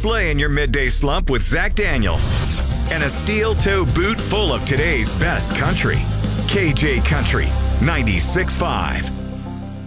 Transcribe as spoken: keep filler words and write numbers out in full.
slay in your midday slump with Zach Daniels. And a steel toe boot full of today's best country. K J Country ninety-six point five.